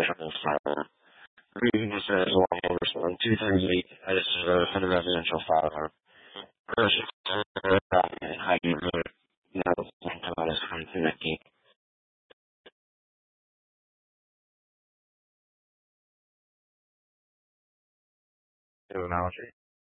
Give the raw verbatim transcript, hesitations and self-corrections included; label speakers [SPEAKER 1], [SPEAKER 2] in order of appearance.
[SPEAKER 1] residential filer. Reading this as long over one two thirty-eight. I just uh, for the residential filer. First, uh, hiding road. Now, come out as connecting. Analogy.